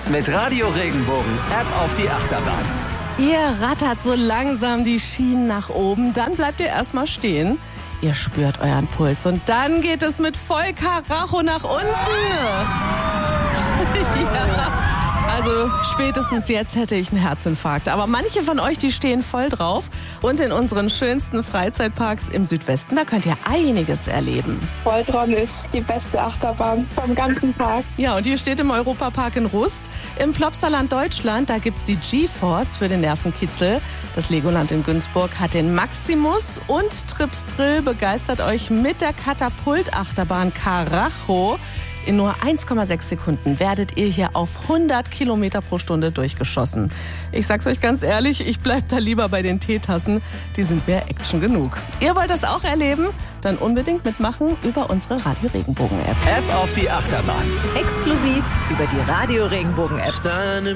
Mit Radio Regenbogen App auf die Achterbahn. Ihr rattert so langsam die Schienen nach oben, dann bleibt ihr erstmal stehen. Ihr spürt euren Puls und dann geht es mit voll Karacho nach unten. Ja. Also spätestens jetzt hätte ich einen Herzinfarkt. Aber manche von euch, die stehen voll drauf. Und in unseren schönsten Freizeitparks im Südwesten, da könnt ihr einiges erleben. Voltron ist die beste Achterbahn vom ganzen Park. Ja, und die steht im Europapark in Rust. Im Plopsaland Deutschland, da gibt's die G-Force für den Nervenkitzel. Das Legoland in Günzburg hat den Maximus. Und Trips Drill begeistert euch mit der Katapult-Achterbahn Karacho. In nur 1,6 Sekunden werdet ihr hier auf 100 Kilometer pro Stunde durchgeschossen. Ich sag's euch ganz ehrlich, ich bleib da lieber bei den Teetassen. Die sind mehr Action genug. Ihr wollt das auch erleben? Dann unbedingt mitmachen über unsere Radio Regenbogen App. App auf die Achterbahn. Exklusiv über die Radio Regenbogen App.